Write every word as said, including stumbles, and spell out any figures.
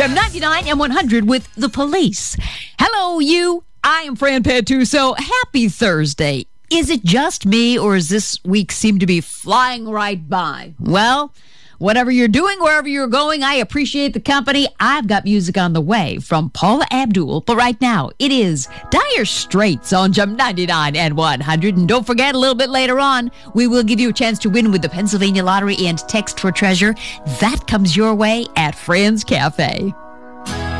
Gem ninety-nine and one hundred with The Police. Hello, you. I am Fran Pantuso. Happy Thursday. Is it just me, or does this week seem to be flying right by? Well, whatever you're doing, wherever you're going, I appreciate the company. I've got music on the way from Paula Abdul, but right now, it is Dire Straits on Gem ninety-nine and one hundred. And don't forget, a little bit later on, we will give you a chance to win with the Pennsylvania Lottery and Text for Treasure. That comes your way at Fran's Cafe.